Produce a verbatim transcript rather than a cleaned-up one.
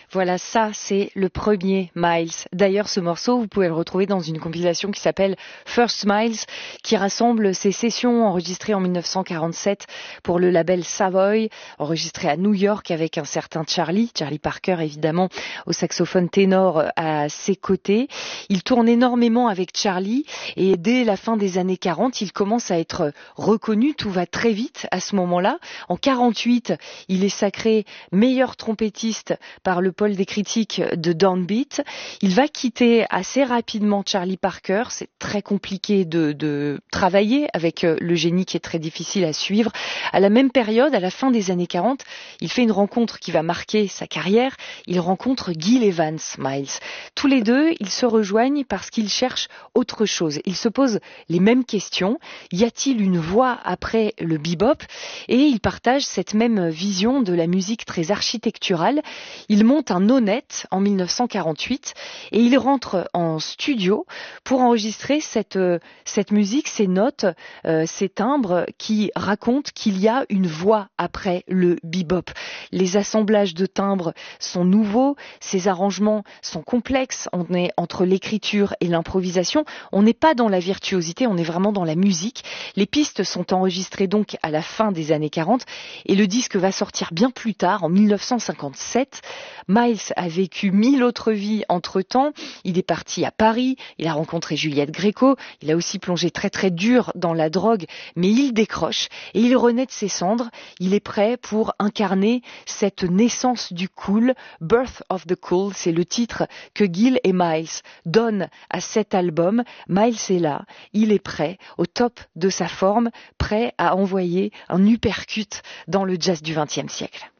Voilà, ça, c'est le premier Miles. D'ailleurs, ce morceau, vous pouvez le retrouver dans une compilation qui s'appelle First Miles, qui rassemble ses sessions enregistrées en mille neuf cent quarante-sept pour le label Savoy, enregistrées à New York avec un certain Charlie, Charlie Parker évidemment, au saxophone ténor à ses côtés. Il tourne énormément avec Charlie et dès la fin des années quarante, il commence à être reconnu, tout va très vite à ce moment-là. En quarante-huit, il est sacré meilleur trompettiste par le pôle des critiques de Downbeat. Il va quitter assez rapidement Charlie Parker. C'est très compliqué de, de travailler avec le génie qui est très difficile à suivre. À la même période, à la fin des années quarante, il fait une rencontre qui va marquer sa carrière. Il rencontre Gil Evans, Miles. Tous les deux, ils se rejoignent parce qu'ils cherchent autre chose. Ils se posent les mêmes questions. Y a-t-il une voie après le bebop? Et ils partagent cette même vision de la musique très architecturale. Ils montent un Honnête en mille neuf cent quarante-huit et ils rentrent en studio pour enregistrer cette, cette musique, ces notes, euh, ces timbres qui racontent qu'il y a une voie après le bebop. Les assemblages de timbres sont nouveaux, ces arrangements sont complexes, on est entre l'écriture et l'improvisation, on n'est pas dans la virtuosité, on est vraiment dans la musique. Les pistes sont enregistrées donc à la fin des années quarante et le disque va sortir bien plus tard, en mille neuf cent cinquante-sept. Miles a vécu mille autres vies entre-temps. Il est parti à Paris, il a rencontré Juliette Gréco, il a aussi plongé très très dur dans la drogue, mais il décroche et il renaît de ses cendres. Il est prêt pour incarner cette naissance du cool, Birth of the Cool, c'est le titre que Gil et Miles donnent à cet album. Miles est là, il est prêt, au top de sa forme, prêt à envoyer un uppercut dans le jazz du vingtième siècle.